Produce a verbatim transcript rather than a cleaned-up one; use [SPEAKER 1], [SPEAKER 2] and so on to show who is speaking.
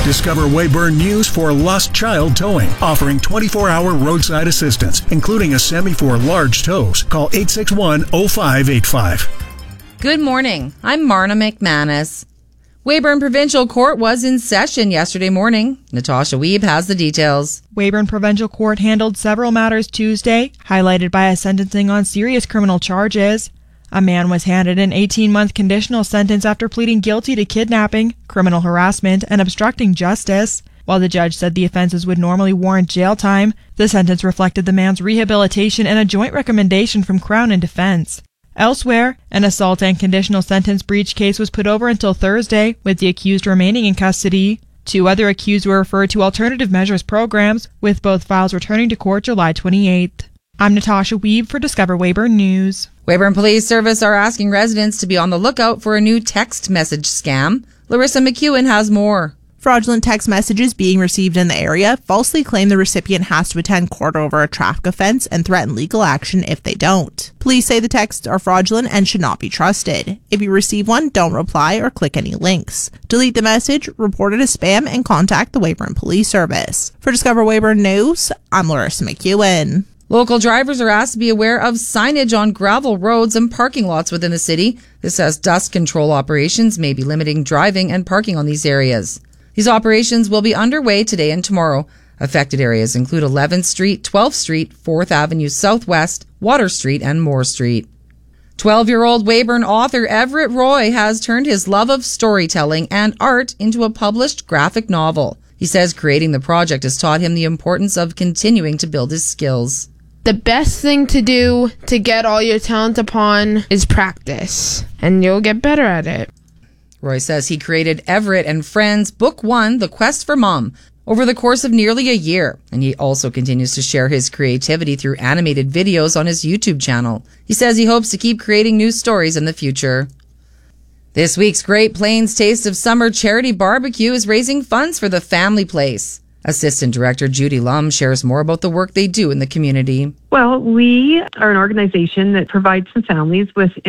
[SPEAKER 1] Discover Weyburn News for Lost Child Towing, offering twenty-four hour roadside assistance, including a semi for large tows. Call eight six one, oh five eight five.
[SPEAKER 2] Good morning. I'm Marna McManus. Weyburn Provincial Court was in session yesterday morning. Natasha Wiebe has the details.
[SPEAKER 3] Weyburn Provincial Court handled several matters Tuesday, highlighted by a sentencing on serious criminal charges. A man was handed an eighteen-month conditional sentence after pleading guilty to kidnapping, criminal harassment, and obstructing justice. While the judge said the offenses would normally warrant jail time, the sentence reflected the man's rehabilitation and a joint recommendation from Crown and Defense. Elsewhere, an assault and conditional sentence breach case was put over until Thursday, with the accused remaining in custody. Two other accused were referred to alternative measures programs, with both files returning to court July twenty-eighth. I'm Natasha Wiebe for Discover Weyburn News.
[SPEAKER 2] Weyburn Police Service are asking residents to be on the lookout for a new text message scam. Larissa McEwen has more.
[SPEAKER 4] Fraudulent text messages being received in the area falsely claim the recipient has to attend court over a traffic offense and threaten legal action if they don't. Police say the texts are fraudulent and should not be trusted. If you receive one, don't reply or click any links. Delete the message, report it as spam, and contact the Weyburn Police Service. For Discover Weyburn News, I'm Larissa McEwen.
[SPEAKER 2] Local drivers are asked to be aware of signage on gravel roads and parking lots within the city. This says dust control operations may be limiting driving and parking on these areas. These operations will be underway today and tomorrow. Affected areas include eleventh Street, twelfth Street, fourth Avenue Southwest, Water Street, and Moore Street. twelve-year-old Weyburn author Everett Roy has turned his love of storytelling and art into a published graphic novel. He says creating the project has taught him the importance of continuing to build his skills.
[SPEAKER 5] The best thing to do to get all your talent upon is practice, and you'll get better at it.
[SPEAKER 2] Roy says he created Everett and Friends Book One, The Quest for Mom, over the course of nearly a year, and he also continues to share his creativity through animated videos on his YouTube channel. He says he hopes to keep creating new stories in the future. This week's Great Plains Taste of Summer charity barbecue is raising funds for the Family Place. Assistant Director Judy Lum shares more about the work they do in the community.
[SPEAKER 6] Well, we are an organization that provides some families with